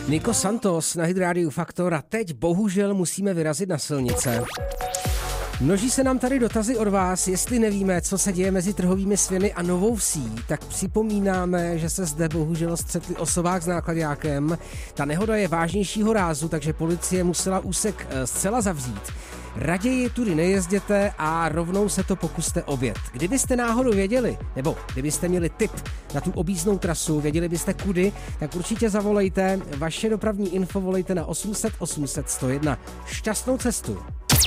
Nico Santos na Hit Radio Faktor a teď bohužel musíme vyrazit na silnice. Množí se nám tady dotazy od vás, jestli nevíme, co se děje mezi Trhovými Svěny a Novou Vsí, tak připomínáme, že se zde bohužel střetli osobák s náklaďákem. Ta nehoda je vážnějšího rázu, takže policie musela úsek zcela zavřít. Raději tudy nejezděte a rovnou se to pokuste objet. Kdybyste náhodou věděli, nebo kdybyste měli tip na tu objízdnou trasu, věděli byste kudy, tak určitě zavolejte. Vaše dopravní info volejte na 800 800 101. Šťastnou cestu.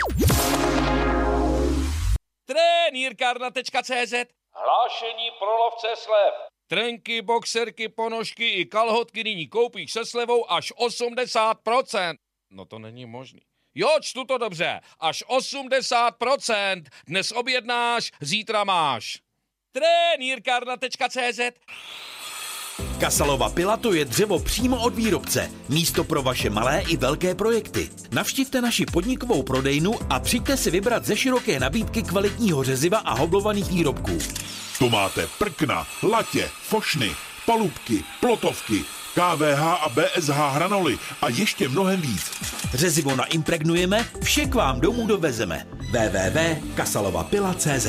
Trenýrkárna.cz. Hlášení pro lovce slev. Trenky, boxerky, ponožky i kalhotky nyní koupíš se slevou až 80%. No to není možný. Jo, čtu to dobře. Až 80%. Dnes objednáš, zítra máš. Trenýrkárna.cz. Kasalova pila, to je dřevo přímo od výrobce. Místo pro vaše malé i velké projekty. Navštivte naši podnikovou prodejnu a přijďte si vybrat ze široké nabídky kvalitního řeziva a hoblovaných výrobků. Tu máte prkna, latě, fošny, palubky, plotovky, KVH a BSH hranoly a ještě mnohem víc. Řezivo naimpregnujeme, vše k vám domů dovezeme. www.kasalovapila.cz.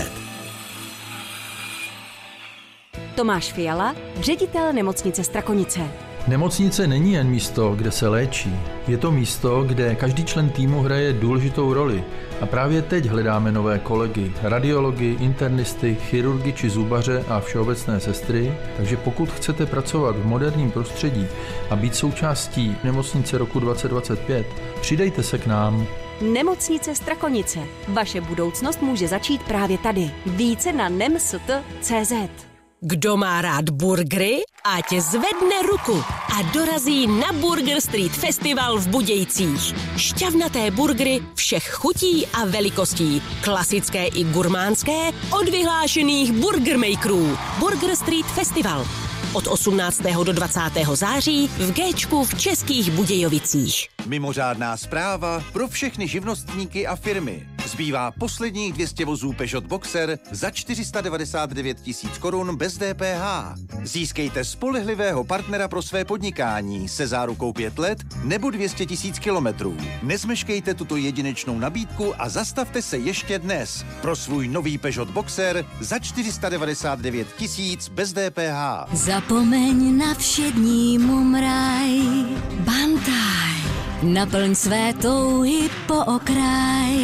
Tomáš Fiala, ředitel nemocnice Strakonice. Nemocnice není jen místo, kde se léčí. Je to místo, kde každý člen týmu hraje důležitou roli. A právě teď hledáme nové kolegy, radiology, internisty, chirurgy či zubaře a všeobecné sestry. Takže pokud chcete pracovat v moderním prostředí a být součástí nemocnice roku 2025, přidejte se k nám. Nemocnice Strakonice. Vaše budoucnost může začít právě tady. Více na nemst.cz. Kdo má rád burgery, ať zvedne ruku a dorazí na Burger Street Festival v Budějcích. Šťavnaté burgery všech chutí a velikostí, klasické i gurmánské, od vyhlášených burgermakerů. Burger Street Festival. Od 18. do 20. září v Géčku v Českých Budějovicích. Mimořádná zpráva pro všechny živnostníky a firmy. Zbývá posledních 200 vozů Peugeot Boxer za 499 000 korun bez DPH. Získejte spolehlivého partnera pro své podnikání se zárukou 5 let nebo 200 000 kilometrů. Nezmeškejte tuto jedinečnou nabídku a zastavte se ještě dnes pro svůj nový Peugeot Boxer za 499 000 bez DPH. Zapomeň na všední mumraj, Bantaj. Naplň své touhy po okraj,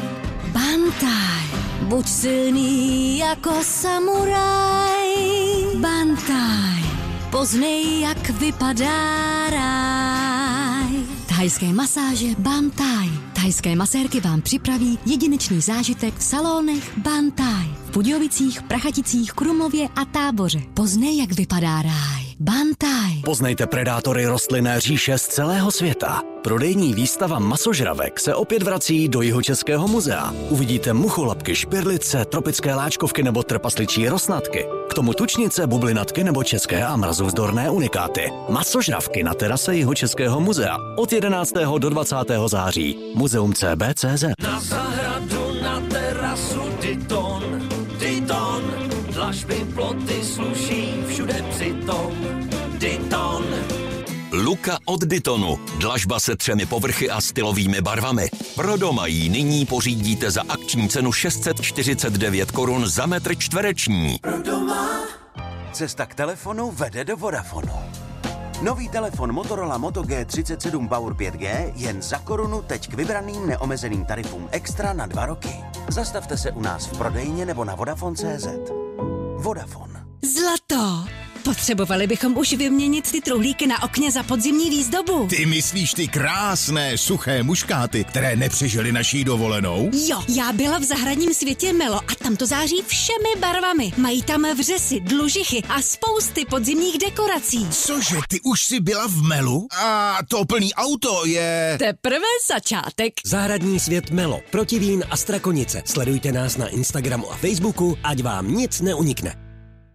Bantaj. Buď silný jako samuraj, Bantaj. Poznej, jak vypadá ráj. Thajské masáže Bantaj. Thajské masérky vám připraví jedinečný zážitek v salonech Bantaj. V Budějovicích, Prachaticích, Krumlově a Táboře. Poznej, jak vypadá ráj. Bantaj. Poznejte predátory rostlinné říše z celého světa. Prodejní výstava masožravek se opět vrací do Jihočeského muzea. Uvidíte mucholapky, špirlice, tropické láčkovky nebo trpasličí rosnatky. K tomu tučnice, bublinatky nebo české a mrazovzdorné unikáty. Masožravky na terase Jihočeského muzea od 11. do 20. září. Muzeum CB.cz. Na zahradu, na terasu Diton, Diton. Dlažby, ploty, sluší, všude přitom. Diton. Luka od Ditonu. Dlažba se 3 povrchy a stylovými barvami. Pro doma ji nyní pořídíte za akční cenu 649 korun za metr čtvereční. Pro doma. Cesta k telefonu vede do Vodafonu. Nový telefon Motorola Moto G37 Power 5G jen za korunu teď k vybraným neomezeným tarifům extra na 2 roky. Zastavte se u nás v prodejně nebo na Vodafone.cz. Vodafone. Zlato! Potřebovali bychom už vyměnit ty truhlíky na okně za podzimní výzdobu. Ty myslíš ty krásné, suché muškáty, které nepřežily naší dovolenou? Jo, já byla v zahradním světě Melo a tam to září všemi barvami. Mají tam vřesy, dlužichy a spousty podzimních dekorací. Cože, ty už jsi byla v Melu? A to plný auto je... Teprve začátek. Zahradní svět Melo, Protivín a Strakonice. Sledujte nás na Instagramu a Facebooku, ať vám nic neunikne.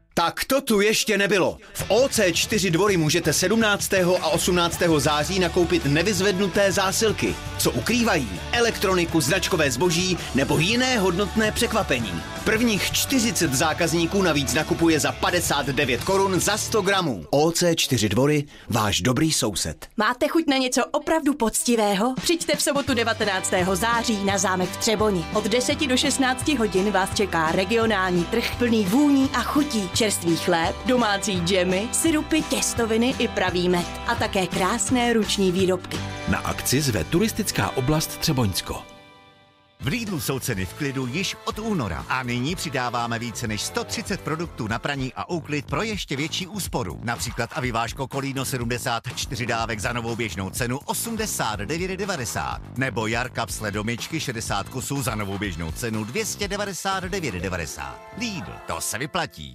Tak to tu ještě nebylo. V OC4 Dvory můžete 17. a 18. září nakoupit nevyzvednuté zásilky, co ukrývají elektroniku, značkové zboží nebo jiné hodnotné překvapení. Prvních 40 zákazníků navíc nakupuje za 59 korun za 100 gramů. OC4 Dvory, váš dobrý soused. Máte chuť na něco opravdu poctivého? Přijďte v sobotu 19. září na zámek v Třeboni. Od 10 do 16 hodin vás čeká regionální trh plný vůní a chutí. Čerstvý chléb, domácí džemy, sirupy, těstoviny i pravý med. A také krásné ruční výrobky. Na akci zve turistická oblast Třeboňsko. V Lidlu jsou ceny v klidu již od února a nyní přidáváme více než 130 produktů na praní a úklid pro ještě větší úsporu. Například avivážko Kolíno 74 dávek za novou běžnou cenu 89,90 nebo Jarkapsle domičky 60 kusů za novou běžnou cenu 299,90. Lidl, to se vyplatí.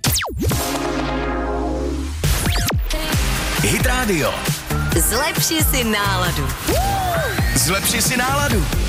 Hit Radio. Zlepši si náladu. Zlepši si náladu.